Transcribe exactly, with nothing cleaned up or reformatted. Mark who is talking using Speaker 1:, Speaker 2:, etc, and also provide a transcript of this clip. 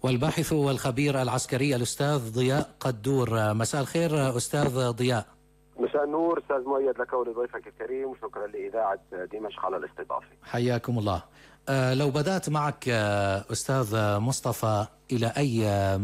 Speaker 1: والباحث والخبير العسكري الأستاذ ضياء قدور. مساء الخير أستاذ ضياء.
Speaker 2: مساء النور أستاذ مؤيد لك ولضيفك الكريم، وشكرا لإذاعة دمشق على الاستضافة.
Speaker 1: حياكم الله. أه لو بدأت معك أستاذ مصطفى، إلى أي